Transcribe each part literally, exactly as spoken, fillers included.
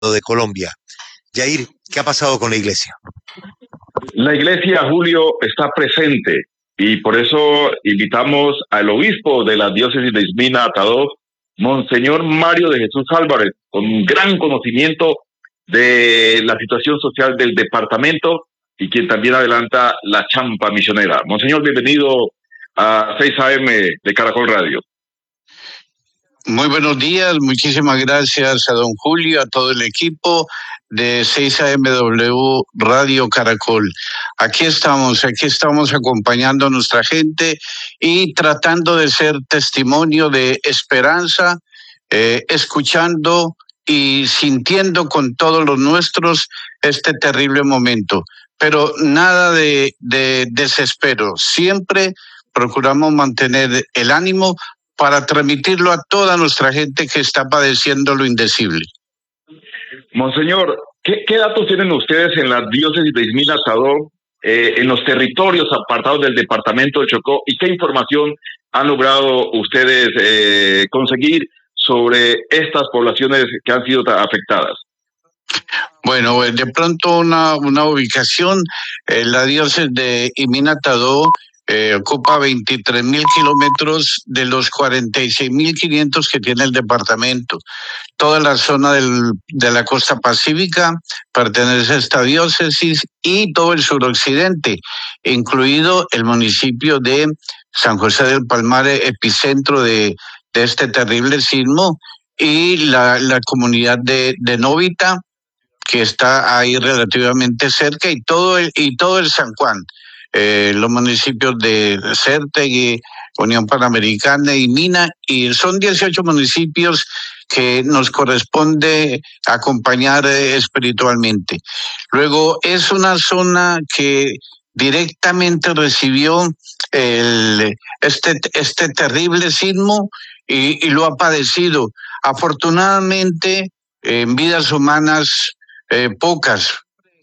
de Colombia. Yair, ¿qué ha pasado con la iglesia? La iglesia, Julio, está presente y por eso invitamos al obispo de la diócesis de Ismina, Atadó, Monseñor Mario de Jesús Álvarez, con un gran conocimiento de la situación social del departamento y quien también adelanta la champa misionera. Monseñor, bienvenido a seis A M de Caracol Radio. Muy buenos días, muchísimas gracias a don Julio, a todo el equipo de seis A M W Radio Caracol. Aquí estamos, aquí estamos acompañando a nuestra gente y tratando de ser testimonio de esperanza, eh, escuchando y sintiendo con todos los nuestros este terrible momento. Pero nada de, de desespero, siempre procuramos mantener el ánimo para transmitirlo a toda nuestra gente que está padeciendo lo indecible. Monseñor, ¿qué, qué datos tienen ustedes en la diócesis de Ismina, Atadó, eh, en los territorios apartados del departamento de Chocó, y qué información han logrado ustedes eh, conseguir sobre estas poblaciones que han sido afectadas? Bueno, de pronto una, una ubicación, eh, la diócesis de Ismina, Atadó, Eh, ocupa veintitrés mil kilómetros de los cuarenta y seis mil quinientos que tiene el departamento. Toda la zona del, de la costa pacífica pertenece a esta diócesis y todo el suroccidente, incluido el municipio de San José del Palmar, epicentro de, de este terrible sismo, y la, la comunidad de, de Novita, que está ahí relativamente cerca, y todo el, y todo el San Juan. Eh, los municipios de Certegui, Unión Panamericana y Mina, y son dieciocho municipios que nos corresponde acompañar eh, espiritualmente. Luego, es una zona que directamente recibió el, este, este terrible sismo y, y lo ha padecido. Afortunadamente, en vidas humanas, eh, pocas.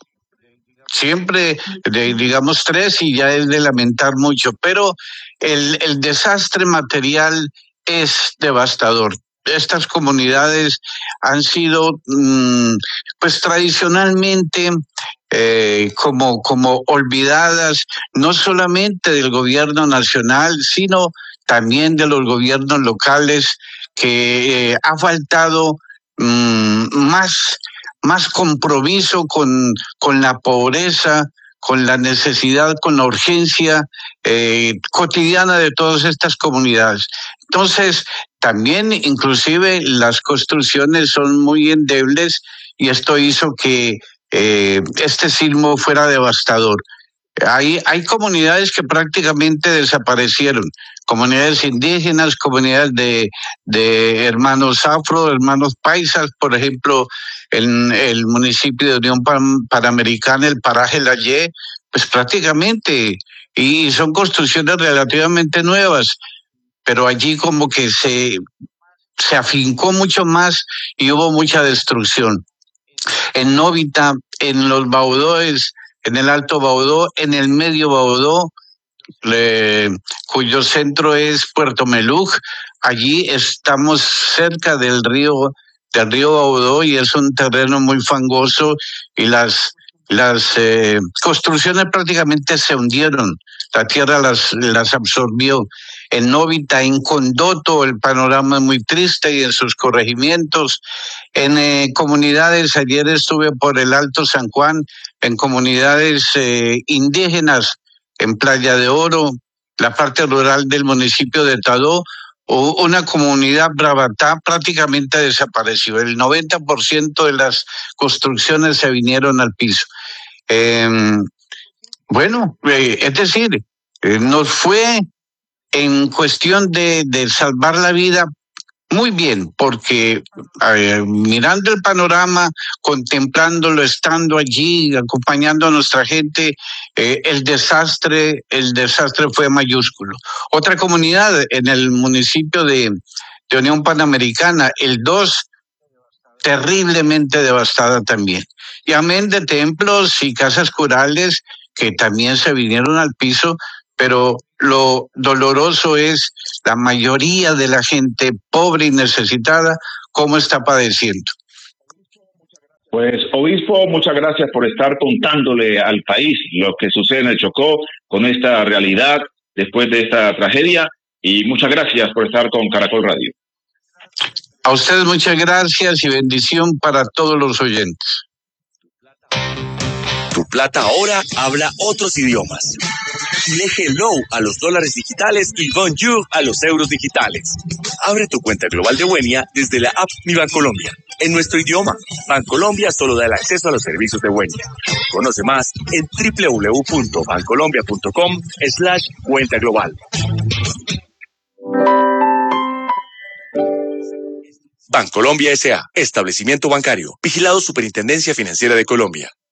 Siempre, de, digamos, tres, y ya es de lamentar mucho, pero el, el desastre material es devastador. Estas comunidades han sido, mmm, pues tradicionalmente, eh, como, como olvidadas, no solamente del gobierno nacional, sino también de los gobiernos locales, que eh, ha faltado mmm, más más compromiso con, con la pobreza, con la necesidad, con la urgencia eh, cotidiana de todas estas comunidades. Entonces, también inclusive las construcciones son muy endebles y esto hizo que eh, este sismo fuera devastador. Hay, hay comunidades que prácticamente desaparecieron, comunidades indígenas, comunidades de, de hermanos afro, hermanos paisas, por ejemplo, en el municipio de Unión Panamericana, el paraje La Ye, pues prácticamente, y son construcciones relativamente nuevas, pero allí como que se, se afincó mucho más y hubo mucha destrucción. En Novita, en los Baudóes, en el Alto Baudó, en el Medio Baudó, le, cuyo centro es Puerto Meluj. Allí estamos cerca del río, del río Baudó, y es un terreno muy fangoso y las, las eh, construcciones prácticamente se hundieron. La tierra las, las absorbió. En Novita, en Condoto, el panorama es muy triste y en sus corregimientos. En eh, comunidades, ayer estuve por el Alto San Juan, en comunidades eh, indígenas, en Playa de Oro, la parte rural del municipio de Tadó, o una comunidad Bravatá prácticamente desapareció. El noventa por ciento de las construcciones se vinieron al piso. Eh, bueno, eh, es decir, eh, nos fue en cuestión de, de salvar la vida muy bien, porque eh, mirando el panorama, contemplándolo, estando allí, acompañando a nuestra gente, eh, el desastre, el desastre fue mayúsculo. Otra comunidad en el municipio de, de Unión Panamericana, el dos, terriblemente devastada también. Y amén de templos y casas curales que también se vinieron al piso, pero lo doloroso es la mayoría de la gente pobre y necesitada, cómo está padeciendo. Pues, obispo, muchas gracias por estar contándole al país lo que sucede en el Chocó con esta realidad después de esta tragedia, y muchas gracias por estar con Caracol Radio. A ustedes muchas gracias y bendición para todos los oyentes. Tu plata ahora habla otros idiomas. Dile hello a los dólares digitales y bonjour a los euros digitales. Abre tu cuenta global de Buenia desde la app Mi Bancolombia. En nuestro idioma, Bancolombia solo da el acceso a los servicios de Buenia. Conoce más en doble u doble u doble u punto bancolombia punto com slash cuenta global. Bancolombia S A, establecimiento bancario, vigilado Superintendencia Financiera de Colombia.